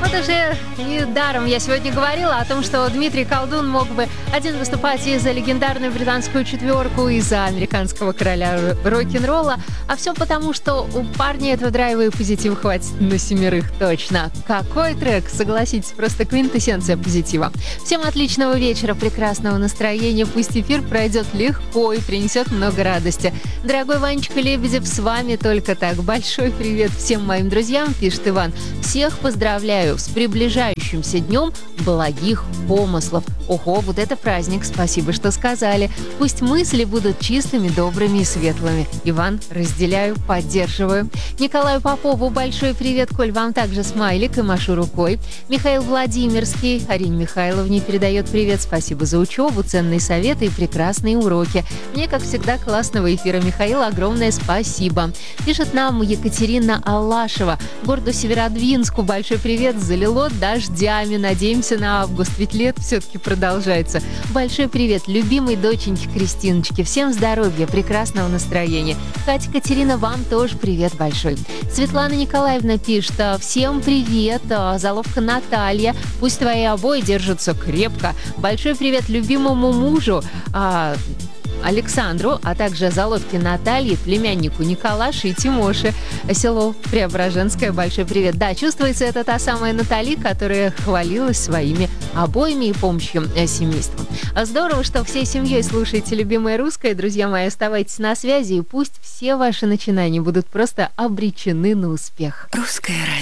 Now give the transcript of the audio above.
Вот уже недаром я сегодня говорила о том, что Дмитрий Колдун мог бы один выступать и за легендарную британскую четверку, и за американского короля рок-н-ролла. А все потому, что у парня этого драйва и позитива хватит на 7 точно. Какой трек, согласитесь, просто квинтэссенция позитива. Всем отличного вечера, прекрасного настроения. Пусть эфир пройдет легко и принесет много радости. Дорогой Ванечка Лебедев, с вами только так. Большой привет всем моим друзьям, пишет Иван. Всех поздравляю с приближающимся днем благих помыслов. Ого, вот это праздник, спасибо, что сказали. Пусть мысли будут чистыми, добрыми и светлыми. Иван, разделяю, поддерживаю. Николаю Попову большой привет, Коль, вам также смайлик и машу рукой. Михаил Владимирский Арине Михайловне передает привет, спасибо за учебу, ценные советы и прекрасные уроки. Мне, как всегда, классного эфира, Михаил, огромное спасибо. Пишет нам Екатерина Аллашева. Городу Северодвинску большой привет, залило дождями, надеемся на август, ведь лет все-таки продолжается. Большой привет любимой доченьке Кристиночке, всем здоровья, прекрасного настроения. Катя, Катерина, вам тоже привет большой. Светлана Николаевна пишет, всем привет, заловка Наталья, пусть твои обои держатся крепко. Большой привет любимому мужу, Александру, а также Заловке Наталье, племяннику Николаше и Тимоше. Село Преображенское, большой привет. Да, чувствуется, это та самая Натали, которая хвалилась своими обоями и помощью семейству. Здорово, что всей семьей слушаете любимое русское. Друзья мои, оставайтесь на связи, и пусть все ваши начинания будут просто обречены на успех. Русское радио.